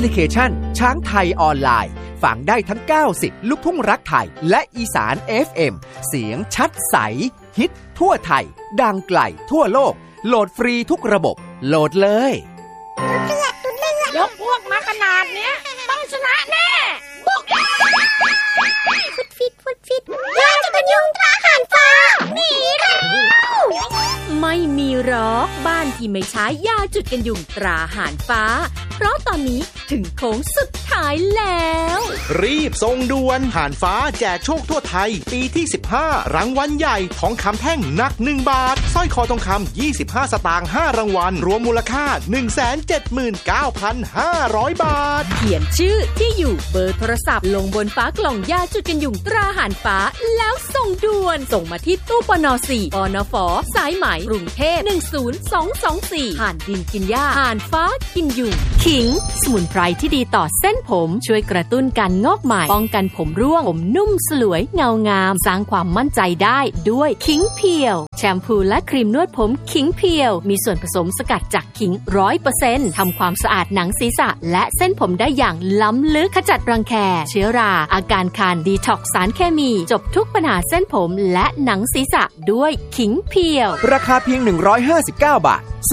ลิเคชันช้างไทยออนไลน์ฟังได้ทั้ง90ลูกทุ่งรักไทยและอีสาน FM เสียงชัดใสฮิตทั่วไทยดังไกลทั่วโลกโหลดฟรีทุกระบบโหลดเลยยกพวกมาขนาดเนี้ยต้องชนะแน่บุกฟุดฟิตยาจะเป็นยุงตราหันฟ้าหนีแล้วไม่มีหรอกบ้านที่ไม่ใช้ยาจุดกันยุงตราหานฟ้าเพราะตอนนี้ถึงโค้งสุดท้ายแล้วรีบส่งด่วนหานฟ้าแจกโชคทั่วไทยปีที่15รางวัลใหญ่ทองคำแท่งหนัก1บาทสร้อยคอทองคำ25สตางค์5รางวัลรวมมูลค่า 179,500 บาทเขียนชื่อที่อยู่เบอร์โทรศัพท์ลงบนฝากล่องยาจุดกันยุงตราหานฟ้าแล้วส่งด่วนส่งมาที่ตู้ปน4 ปนฝ.สายไหมกรุงเทพ10224ห่านดินกินหญ้าห่านฟ้ากินยุงขิงสมุนไพรที่ดีต่อเส้นผมช่วยกระตุ้นการงอกใหม่ป้องกันผมร่วงผมนุ่มสลวยเงางามสร้างความมั่นใจได้ด้วยขิงเพียวแชมพูและครีมนวดผมขิงเพียวมีส่วนผสมสกัดจากขิง 100% ทำความสะอาดหนังศีรษะและเส้นผมได้อย่างล้ำลึกขจัดรังแคเชื้อราอาการคันดีท็อกซ์สารเคมีจบทุกปัญหาเส้นผมและหนังศีรษะด้วยขิงเพียวราคาเพียง159 บาท